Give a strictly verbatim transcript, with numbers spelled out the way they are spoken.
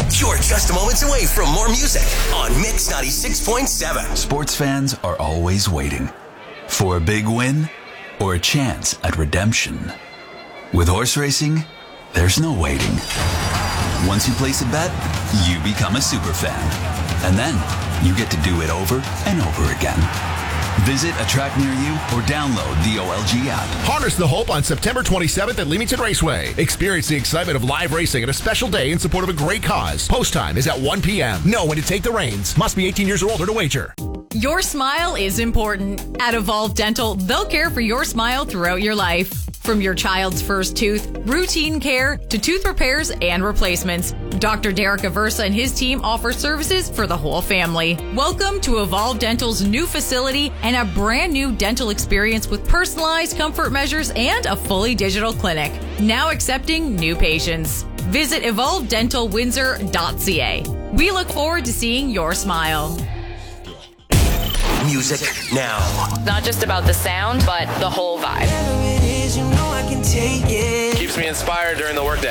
You're just moments away from more music on Mix ninety-six point seven. Sports fans are always waiting for a big win or a chance at redemption. With horse racing, there's no waiting. Once you place a bet, you become a super fan. And then you get to do it over and over again. Visit a track near you or download the O L G app. Harness the hope on September twenty-seventh at Leamington Raceway. Experience the excitement of live racing at a special day in support of a great cause. Post time is at one p.m. Know when to take the reins. Must be eighteen years or older to wager. Your smile is important. At Evolve Dental, they'll care for your smile throughout your life. From your child's first tooth, routine care, to tooth repairs and replacements, Doctor Derek Aversa and his team offer services for the whole family. Welcome to Evolve Dental's new facility and a brand new dental experience with personalized comfort measures and a fully digital clinic. Now accepting new patients. Visit evolve dental windsor dot c a. We look forward to seeing your smile. Music now. Not just about the sound, but the whole vibe. Keeps me inspired during the workday.